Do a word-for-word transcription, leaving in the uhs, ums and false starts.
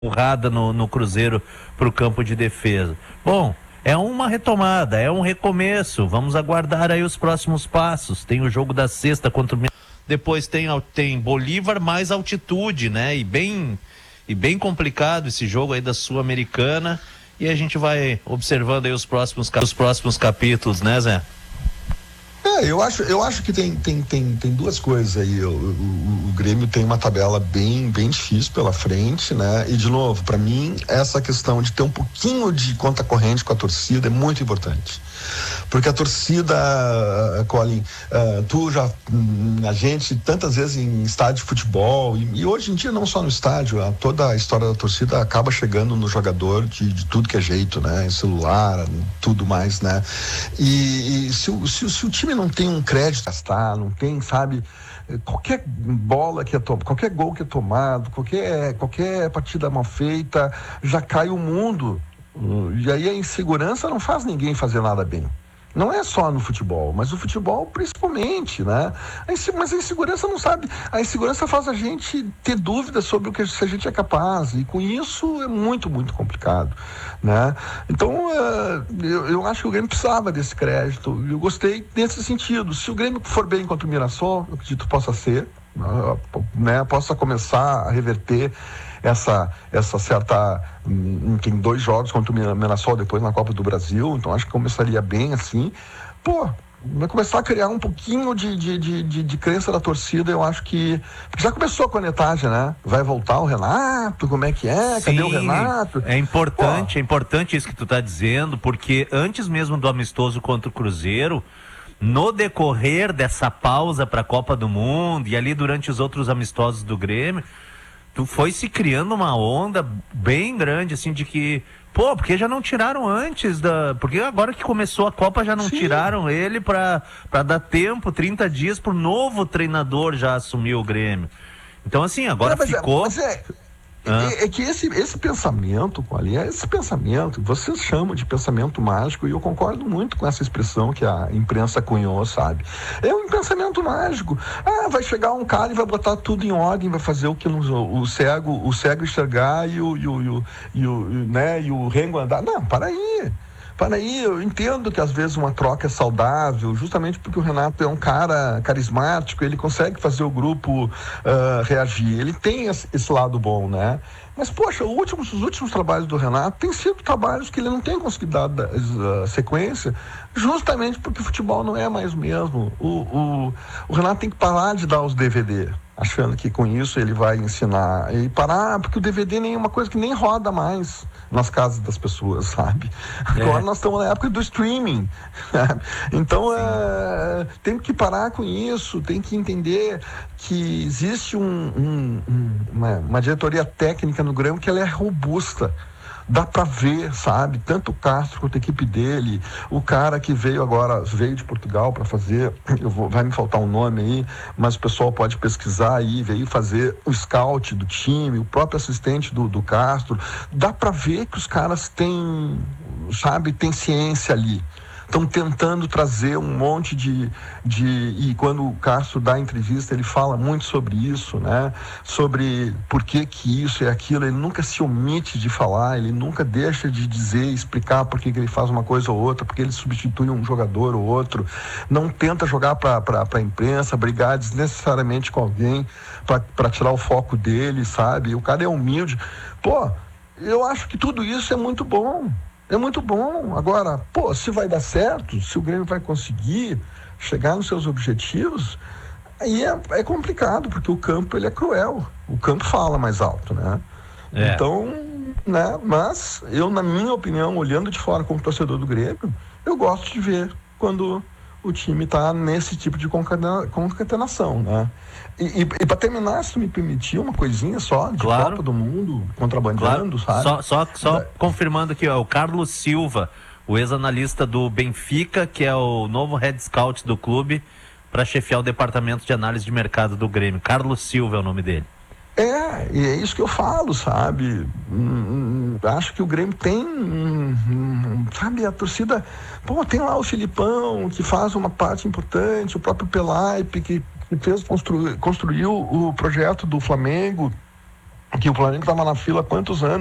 empurrada no, no Cruzeiro para o campo de defesa. Bom, é uma retomada, é um recomeço. Vamos aguardar aí os próximos passos. Tem o jogo da sexta contra o... Depois tem, tem Bolívar mais altitude, né? E bem, e bem complicado esse jogo aí da Sul-Americana. E a gente vai observando aí os próximos, os próximos capítulos, né, Zé? É, eu acho, eu acho que tem, tem, tem, tem duas coisas aí. O, o, o Grêmio tem uma tabela bem, bem difícil pela frente, né? E, de novo, para mim, essa questão de ter um pouquinho de conta corrente com a torcida é muito importante. Porque a torcida, Colin, uh, tu já, a gente, tantas vezes em estádio de futebol, e, e hoje em dia não só no estádio, a, toda a história da torcida acaba chegando no jogador de, de tudo que é jeito, né? Celular, tudo mais, né? E, e se, o, se, se o time não tem um crédito a gastar, não tem, sabe, qualquer bola que é tomada, qualquer gol que é tomado, qualquer, qualquer partida mal feita, já cai o mundo. E aí a insegurança não faz ninguém fazer nada bem. Não é só no futebol, mas o futebol principalmente, né? Mas a insegurança não sabe, a insegurança faz a gente ter dúvidas sobre o que se a gente é capaz, e com isso é muito, muito complicado, né? Então, uh, eu, eu acho que o Grêmio precisava desse crédito, e eu gostei nesse sentido. Se o Grêmio for bem contra o Mirassol, eu acredito que possa ser, né? Possa começar a reverter essa, essa certa, hum, tem dois jogos contra o Mirassol depois na Copa do Brasil, então acho que começaria bem assim, pô, vai começar a criar um pouquinho de, de, de, de, de crença da torcida. Eu acho que, porque já começou a cornetagem, né? Vai voltar o Renato, como é que é? Sim, cadê o Renato? É importante, pô. É importante isso que tu tá dizendo, porque antes mesmo do amistoso contra o Cruzeiro, no decorrer dessa pausa para a Copa do Mundo e ali durante os outros amistosos do Grêmio, tu foi se criando uma onda bem grande, assim, de que, pô, porque já não tiraram antes da... Porque agora que começou a Copa já não Sim. tiraram ele pra, pra dar tempo, trinta dias pro novo treinador já assumir o Grêmio. Então, assim, agora não, mas ficou... É, mas é... É, é que esse, esse pensamento, ali, esse pensamento, vocês chamam de pensamento mágico, e eu concordo muito com essa expressão que a imprensa cunhou, sabe? É um pensamento mágico. Ah, vai chegar um cara e vai botar tudo em ordem, vai fazer o que nos, o cego, o cego enxergar e o, e o, e o, e o, né, e o rengo andar. Não, para aí. Para aí, eu entendo que às vezes uma troca é saudável, justamente porque o Renato é um cara carismático, ele consegue fazer o grupo uh, reagir, ele tem esse lado bom, né? Mas, poxa, últimos, os últimos trabalhos do Renato têm sido trabalhos que ele não tem conseguido dar uh, sequência, justamente porque o futebol não é mais o mesmo. O, o, o Renato tem que parar de dar os D V D, achando que com isso ele vai ensinar, e parar, porque o D V D nem é uma coisa que nem roda mais nas casas das pessoas, sabe? É. Agora nós estamos na época do streaming, sabe? Então é, tem que parar com isso, tem que entender que existe um, um, um, uma, uma diretoria técnica no Grêmio que ela é robusta. Dá pra ver, sabe? Tanto o Castro quanto a equipe dele, o cara que veio agora, veio de Portugal para fazer, eu vou, vai me faltar um nome aí, mas o pessoal pode pesquisar aí, veio fazer o scout do time, o próprio assistente do, do Castro. Dá pra ver que os caras têm, sabe, tem ciência ali. Estão tentando trazer um monte de, de... E quando o Castro dá entrevista, ele fala muito sobre isso, né? Sobre por que que isso e aquilo. Ele nunca se omite de falar, ele nunca deixa de dizer, explicar por que que ele faz uma coisa ou outra, porque ele substitui um jogador ou outro. Não tenta jogar para a imprensa, brigar desnecessariamente com alguém para tirar o foco dele, sabe? O cara é humilde. Pô, eu acho que tudo isso é muito bom. É muito bom. Agora, pô, se vai dar certo, se o Grêmio vai conseguir chegar nos seus objetivos, aí é, é complicado, porque o campo ele é cruel. O campo fala mais alto, né? É. Então, né? Mas eu, na minha opinião, olhando de fora como torcedor do Grêmio, eu gosto de ver quando o time está nesse tipo de concatena, concatenação, né? E, e, e para terminar, se tu me permitir uma coisinha só, de claro. Copa do Mundo, contrabandeando, claro. sabe? Só, só, só da... confirmando aqui, ó, o Carlos Silva, o ex-analista do Benfica, que é o novo head scout do clube, para chefiar o departamento de análise de mercado do Grêmio. Carlos Silva é o nome dele. É, e é isso que eu falo, sabe? Hum, acho que o Grêmio tem, hum, sabe, a torcida... Pô, tem lá o Filipão, que faz uma parte importante, o próprio Pelaipe, que fez, constru, construiu o projeto do Flamengo, que o Flamengo estava na fila há quantos anos?